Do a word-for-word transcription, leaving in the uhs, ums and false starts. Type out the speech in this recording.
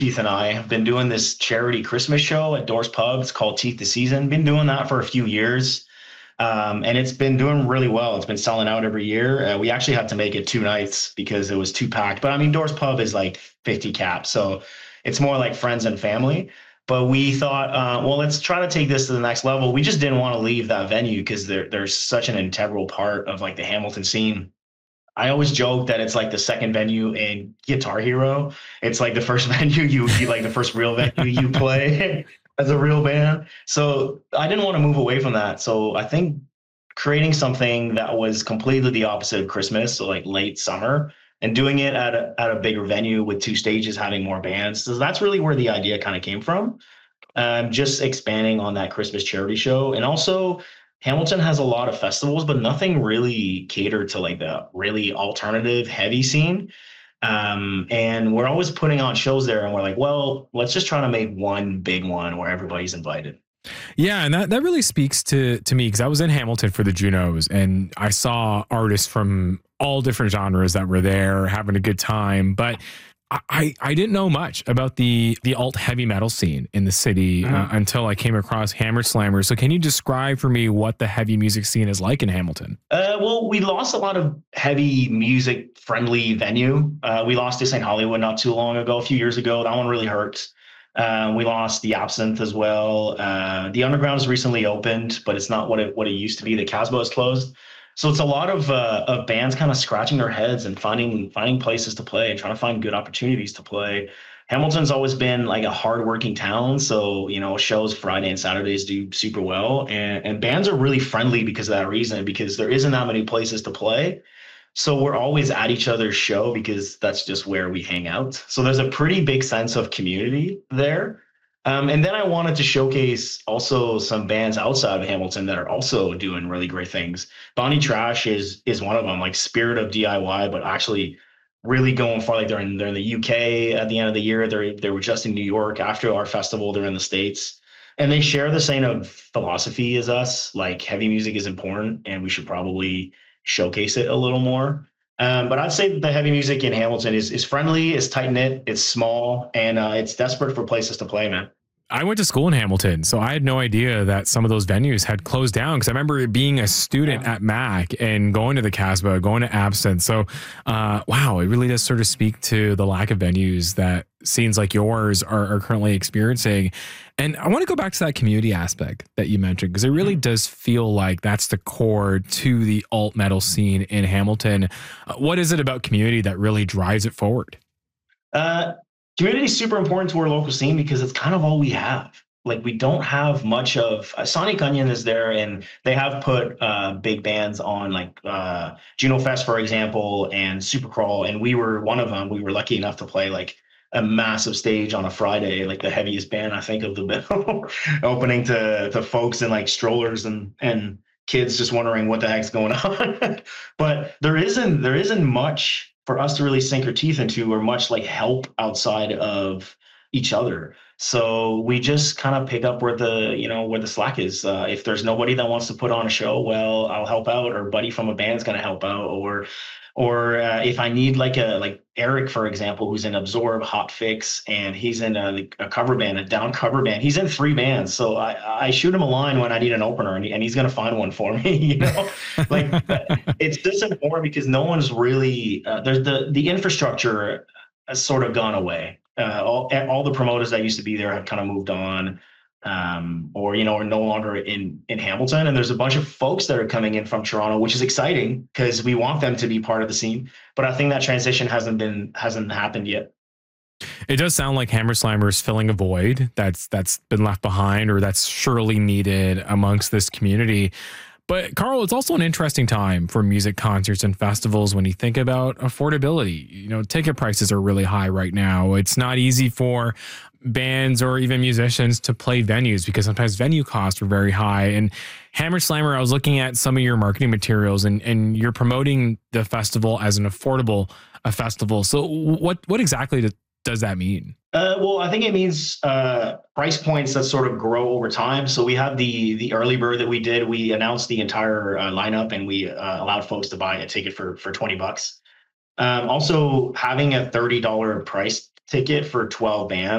Keith and I have been doing this charity Christmas show at Doors Pub. It's called Teeth the Season. Been doing that for a few years. Um, and it's been doing really well. It's been selling out every year. Uh, we actually had to make it two nights because it was too packed. But I mean, Doors Pub is like fifty caps. So it's more like friends and family. But we thought, uh, well, let's try to take this to the next level. We just didn't want to leave that venue because they're, they're such an integral part of like the Hamilton scene. I always joke that it's like the second venue in Guitar Hero. It's like the first venue you, you like the first real venue you play as a real band. So I didn't want to move away from that. So I think creating something that was completely the opposite of Christmas, so like late summer, and doing it at a, at a bigger venue with two stages, having more bands. So that's really where the idea kind of came from. Um, just expanding on that Christmas charity show. And also Hamilton has a lot of festivals, but nothing really catered to like the really alternative heavy scene. Um, and we're always putting on shows there and we're like, well, let's just try to make one big one where everybody's invited. Yeah, and that, that really speaks to to me because I was in Hamilton for the Junos and I saw artists from all different genres that were there having a good time. But I, I didn't know much about the the alt heavy metal scene in the city uh, Mhm. until I came across Hammer Slammer. So can you describe for me what the heavy music scene is like in Hamilton? Uh, well, we lost a lot of heavy music friendly venue. Uh, we lost to Saint Hollywood not too long ago, a few years ago. That one really hurt. Uh, we lost the Absinthe as well. Uh, the Underground has recently opened, but it's not what it what it used to be. The Casbah is closed, so it's a lot of uh, of bands kind of scratching their heads and finding finding places to play and trying to find good opportunities to play. Hamilton's always been like a hardworking town, so you know shows Friday and Saturdays do super well, and and bands are really friendly because of that reason. Because there isn't that many places to play, so we're always at each other's show because that's just where we hang out. So there's a pretty big sense of community there. Um, and then I wanted to showcase also some bands outside of Hamilton that are also doing really great things. Bonnie Trash is is one of them, like Spirit of D I Y, but actually really going far. Like they're in they're in the U K at the end of the year. They they were just in New York after our festival. They're in the States. And they share the same of philosophy as us. Like heavy music is important, and we should probably showcase it a little more. Um, but I'd say that the heavy music in Hamilton is is friendly, it's tight knit, it's small, and uh, it's desperate for places to play, man. I went to school in Hamilton, so I had no idea that some of those venues had closed down because I remember being a student Yeah. at Mac and going to the Casbah, going to Absinthe. So, uh, wow, it really does sort of speak to the lack of venues that scenes like yours are, are currently experiencing. And I want to go back to that community aspect that you mentioned because it really does feel like that's the core to the alt metal scene in Hamilton. Uh, what is it about community that really drives it forward? Uh, Community is super important to our local scene because it's kind of all we have. Like we don't have much of uh, Sonic Onion is there, and they have put uh, big bands on like uh, Juno Fest, for example, and Supercrawl, and we were one of them. We were lucky enough to play like a massive stage on a Friday, like the heaviest band I think of the bill, opening to to folks and like strollers and and kids just wondering what the heck's going on. But there isn't there isn't much for us to really sink our teeth into or much like help outside of each other. So we just kind of pick up where the, you know, where the slack is. Uh, if there's nobody that wants to put on a show, well, I'll help out, or Buddy from a band's going to help out, or or uh, if I need like a like Eric, for example, who's in Absorb, Hot Fix, and he's in a, a cover band, a down cover band. He's in three bands, so I, I shoot him a line when I need an opener, and, he, and he's gonna find one for me. You know, like it's just important because no one's really uh, there's the the infrastructure has sort of gone away. Uh, all all the promoters that used to be there have kind of moved on, um, or you know, are no longer in in Hamilton. And there's a bunch of folks that are coming in from Toronto, which is exciting because we want them to be part of the scene. But I think that transition hasn't been hasn't happened yet. It does sound like Hammer Slammer is filling a void that's that's been left behind or that's surely needed amongst this community. But Carl, it's also an interesting time for music concerts and festivals when you think about affordability. You know, ticket prices are really high right now. It's not easy for bands or even musicians to play venues because sometimes venue costs are very high. And Hammer Slammer, I was looking at some of your marketing materials and, and you're promoting the festival as an affordable a festival. So what what exactly do, does that mean? Uh, well, I think it means uh, price points that sort of grow over time. So we have the the early bird that we did. We announced the entire uh, lineup, and we uh, allowed folks to buy a ticket for for twenty bucks. Um, also, having a thirty dollar price ticket for twelve bands